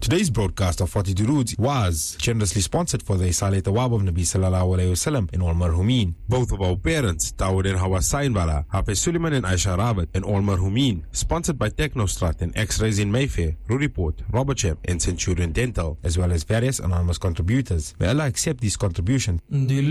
Today's broadcast of 42 Roots was generously sponsored for the Isalat Awab of Nabi Sallallahu Alaihi Wasallam in all marhumin. Both of our parents, Dawood and Hawa Sainbala, Hafiz Suleiman and Aisha Rabat, and all marhumin. Sponsored by Technostrat and X-Rays in Mayfair, Ruriport, Robertsham and Centurion Dental, as well as various anonymous contributors. May Allah accept these contributions.